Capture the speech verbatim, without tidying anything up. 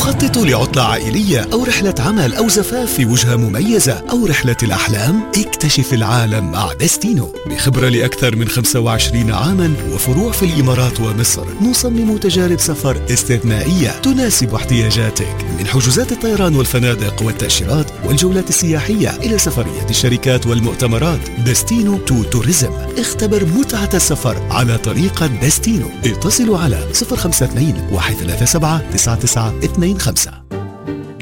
تخطط لعطلة عائلية أو رحلة عمل أو زفاف في وجهة مميزة أو رحلة الأحلام؟ اكتشف العالم مع ديستينو. بخبرة لأكثر من خمسة وعشرين عاما وفروع في الإمارات ومصر، نصمم تجارب سفر استثنائية تناسب احتياجاتك، من حجوزات الطيران والفنادق والتأشيرات والجولات السياحية إلى سفرية الشركات والمؤتمرات. ديستينو تو توريزم. اختبر متعة السفر على طريقة ديستينو. اتصلوا على صفر خمسة اثنين واحد ثلاثة سبعة تسعة تسعة اثنين خمسة.